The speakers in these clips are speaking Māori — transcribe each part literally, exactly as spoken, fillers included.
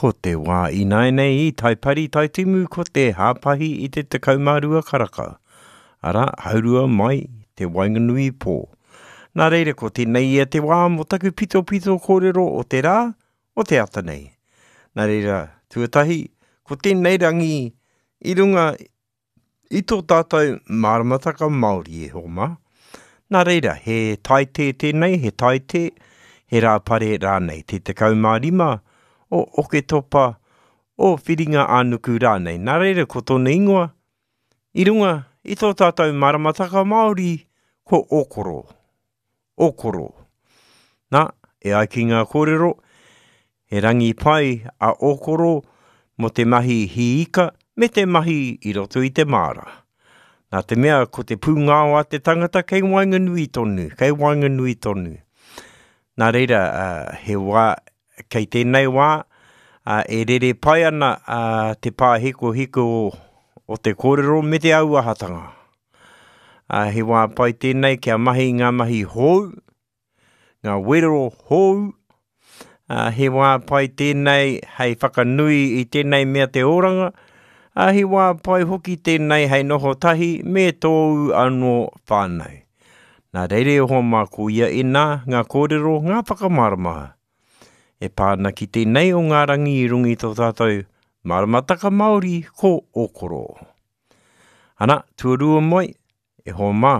Ko te wā i nai nei i tai pari tai timu ko te hāpahi i te te kaumārua karaka. Ara, haurua mai te wainganui pō. Nā reira ko tēnei ia te wā mo taku pito pito kōrero o te rā o te ata nei. Nā reira, tuatahi, ko tēnei rangi i runga i tō tātou māramataka Māori e homa. Nā reira, he taite tēnei, he taite, he rāpare rānei, te te kaumārima o oke topa o whiringa ānuku rānei. Nā reira, ko tōna ingoa, i runga i tō tātou māramataka Māori, ko okoro. Okoro. Nā, e ai ki ngā kōrero, he rangi pai a okoro mo te mahi hiika me te mahi i roto i te māra. Nā te mea ko te pūngao a te tangata kei wainganui tonu, kei wainganui tonu. Nā reira, uh, he wā, kei tēnei wā, uh, e rere pai ana uh, te pāheko hiko o, o te kōrero me te auahatanga. Uh, he wā pai tēnei kia mahi ngā mahi hou, ngā wero hou, uh, he wā pai tēnei hei whakanui i tēnei mea te oranga, uh, he wā pai hoki tēnei hei noho tahi me tōu anō whānau. Nā reire ho mā ko ia e nā ngā kōrero ngā whakamārama. E pāna ki tēnei o ngā rangi i rungi tō tātou māramataka Māori ko okoro. Ana, tuarua mai, e ho mā.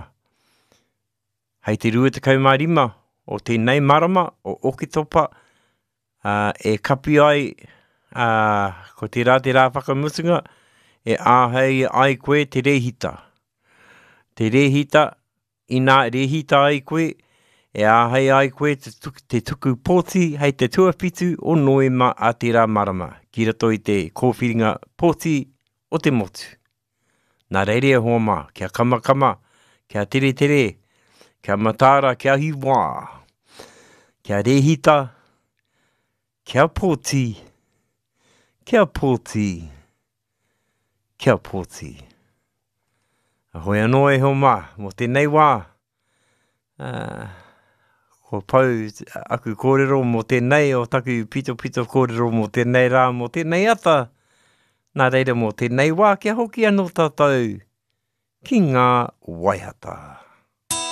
Hei te rua te kaumārima o tēnei marama o Oketopa, uh, e kapi ai uh, ko te rā te rā whakamutunga, e āhei ai koe te rehita. Te rehita, i nā rehita ai koe, e āhei ai koe te tuku, te tuku pōti hei te tuapitu o Noema a te rā marama, ki rato i te kōwhiringa pōti o te motu. Nā reire hoa mā, kia kamakama, kia tere tere, kia matara, kia hiwā, kia rehita, kia pōti, kia pōti, kia pōti. Hoi anō e ho mā, mo tēnei wā, uh, ko pau aku kōrero mo tēnei o taku pito pito kōrero mo tēnei rā mo tēnei ata, nā reira mo tēnei wā kia hoki anō tātou ki ngā waihata.